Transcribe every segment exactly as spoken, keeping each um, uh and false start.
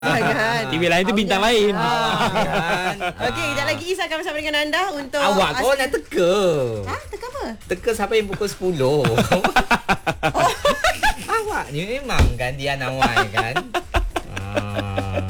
Jangan. T V lain tu bintang lain. Ah. Okey, kejap lagi Isa akan bersama dengan anda untuk Awak kau nak teka. Ha? Teka apa? Teka sampai yang pukul sepuluh. Oh. Awak ni memang kan dia nawai kan. Ah.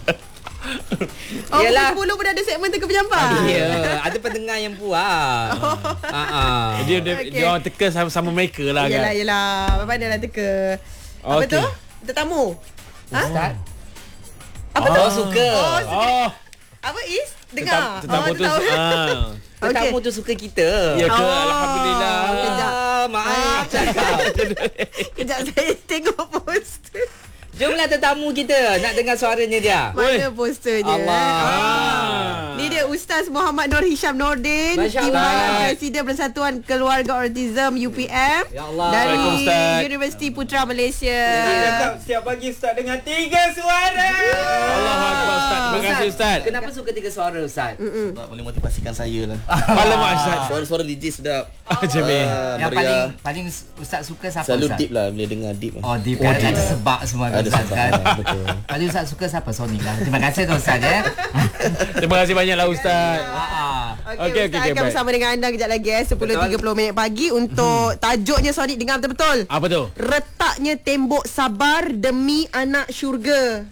Oh, Yalah. pukul sepuluh pun ada segmen teka penyampai. Ya, ada pendengar yang puas. Oh. Ha ah. Dia dia, Okey. dia orang teka sama-sama mereka lah kan. Yelah, yelah. Apa dia nak teka? Apa Okey. tu? Tetamu. Ha? Ustaz. Apa Oh, tu? suka. Oh, suka. Oh, Apa Is? Dengar. tetamu Oh, tu. tetamu. Ah. Tetamu tu suka kita. Ya ke? Oh. Alhamdulillah. Kejap. Ah, maaf cakap. Kejap saya tengok poster. Jomlah tetamu kita nak dengar suaranya dia. Mana posternya? Allah. Ah. Ni dia Ustaz Muhammad Nur Hisham Nordin, Masya Allah. Timbalan Presiden Persatuan Keluarga Autism U P M Ya Allah. dari Assalamualaikum, Ustaz. Universiti Putra Malaysia. Cakap setiap pagi Ustaz dengan tiga suara. Allahuakbar Ustaz. Terima kasih Ustaz. Kenapa suka tiga suara Ustaz? Sebab boleh motivasikan saya lah. Alamak Ustaz. Suara-suara D J sedap. Jamil. Ah, Yang meriah. paling paling Ustaz suka siapa Selalu Ustaz? deep lah bila dengar deep. Oh, deep kan ada sebab semua kan Ada Ustaz sebab, kan. betul. Paling Ustaz suka siapa? Sonic lah. Terima kasih tu Ustaz ya. Terima kasih banyaklah Ustaz. Ah. Okey, Okey, Ustaz okey, okey, akan baik. bersama dengan anda kejap lagi eh sepuluh tiga puluh minit pagi untuk tajuknya Sonic dengar betul-betul. Apa tu? Retaknya tembok sabar demi anak syurga.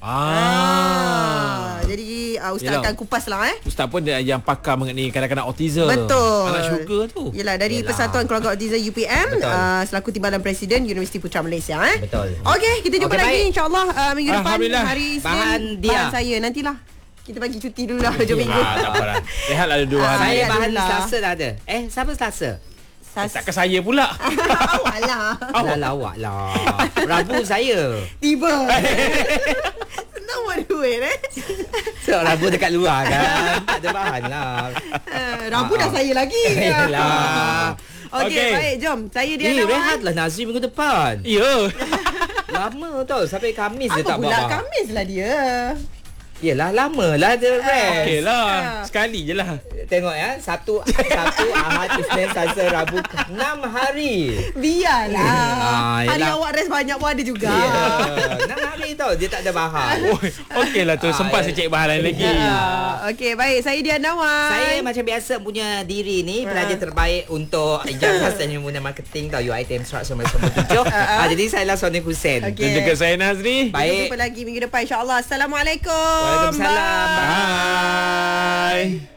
Ah. Jadi uh, Ustaz Yelah. akan kupas lah eh. Ustaz pun dia yang pakar mengenai kanak-kanak autism. Betul. Anak syurga tu. Yelah, dari Yelah. Persatuan Keluarga Autism U P M uh, selaku Timbalan Presiden Universiti Putra Malaysia eh. Betul. Okey, kita jumpa Okey, lagi baik. insya-Allah uh, minggu depan Alhamdulillah. hari Senin. Bahan dia. Bahan saya nantilah. Kita bagi cuti dulu lah hujung minggu. Ah, tak apa lah. Rehatlah ada dua Ah, hari. Saya ya, bahan alhamdulillah. Selasa dah ada. Eh, siapa Selasa? Sas- Takkan saya pula. Awak lah. Alah lawak lah. Rabu saya. Tiba. Senang buat duit eh. So, Rabu dekat luar kan. Tak ada bahan lah. Uh, Rabu dah saya lagi. Yalah. Okey, Okey. baik, jom. Saya dia Eh, Nawai. rehatlah Nazri minggu depan. Ya. Lama tau. Sampai Khamis dia Apa tak buat pula bahan. Khamis lah dia. Yelah, lama lah dia rest. Okey Ah. lah. Sekali je lah. Tengok ya, Sabtu, Sabtu, Ahad, Isnin, Selasa, Rabu, enam hari. Biarlah. Ah, Hari yelah. awak rest banyak pun ada juga. Ya, enam hari tau dia tak ada bahan. Oh, okey lah tu. Ah, Sempat ya. saya cek bahan lain lagi. Ya. Okey, baik. Saya dia Nawai. Saya macam biasa punya diri ni pelajar terbaik untuk ijazah dan ilmu marketing tau U I T M seratus sembilan puluh tujuh. Ah, jadi saya lah Sonic Hussein. Okey. Dan juga saya Nazri. Kita Baik. jumpa lagi minggu depan insya-Allah. Assalamualaikum. Waalaikumsalam. Bye. Bye.